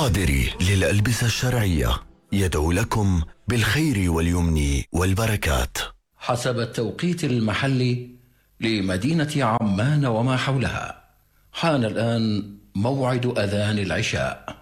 القادري للألبسة الشرعية يدعو لكم بالخير واليمن والبركات. حسب التوقيت المحلي لمدينة عمان وما حولها، حان الآن موعد أذان العشاء.